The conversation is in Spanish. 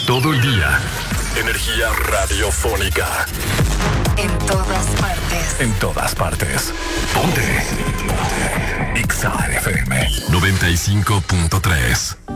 Todo el día. Energía radiofónica. En todas partes. En todas partes. Ponte. Exa FM 95.3.